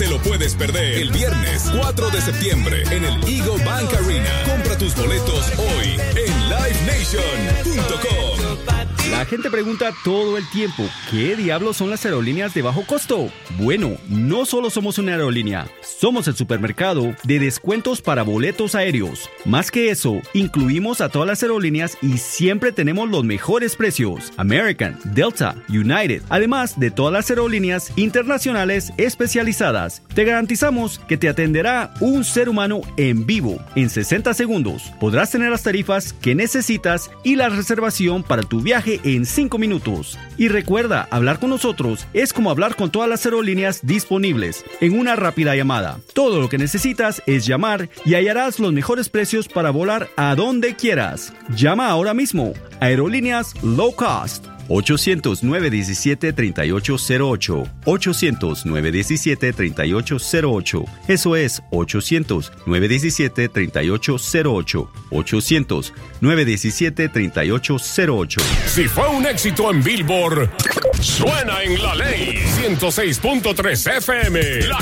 lo puedes perder. El viernes 4 de septiembre en el Eagle Bank Arena. Compra tus boletos hoy en livenation.com. La gente pregunta todo el tiempo, ¿qué diablos son las aerolíneas de bajo costo? Bueno, no solo somos una aerolínea, somos el supermercado de descuentos para boletos aéreos. Más que eso, incluimos a todas las aerolíneas y siempre tenemos los mejores precios. American, Delta, United, además de todas las aerolíneas internacionales especializadas. Te garantizamos que te atenderá un ser humano en vivo en 60 segundos. Podrás tener las tarifas que necesitas y la reservación para tu viaje en 5 minutos. Y recuerda, hablar con nosotros es como hablar con todas las aerolíneas disponibles en una rápida llamada. Todo lo que necesitas es llamar y hallarás los mejores precios para volar a donde quieras. Llama ahora mismo. Aerolíneas Low Cost. 800-917-3808. 800-917-3808. Eso es 800-917-3808. 800-917-3808. Si fue un éxito en Billboard, suena en La Ley 106.3 FM.